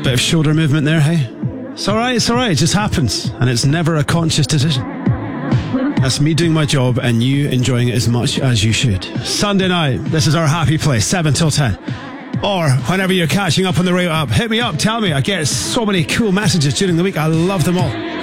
Bit of shoulder movement there, hey? It's alright, it just happens. And it's never a conscious decision. That's me doing my job and you enjoying it as much as you should. Sunday night, this is our happy place, 7 till 10. Or whenever you're catching up on the radio app, hit me up, tell me. I get so many cool messages during the week. I love them all.